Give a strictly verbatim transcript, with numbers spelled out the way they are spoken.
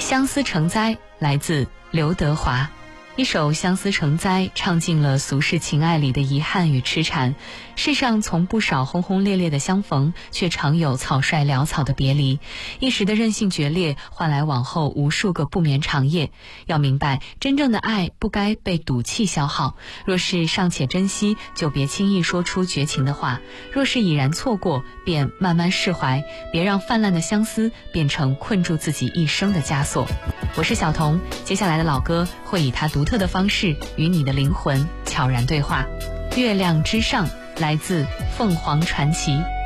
相思成灾来自刘德华。一首《相思成灾》唱尽了俗世情爱里的遗憾与痴缠。世上从不少轰轰烈烈的相逢，却常有草率潦草的别离。一时的任性决裂，换来往后无数个不眠长夜。要明白，真正的爱不该被赌气消耗。若是尚且珍惜，就别轻易说出绝情的话；若是已然错过，便慢慢释怀。别让泛滥的相思变成困住自己一生的枷锁。我是小童，接下来的老歌会以他独特的方式与你的灵魂悄然对话。月亮之上来自凤凰传奇。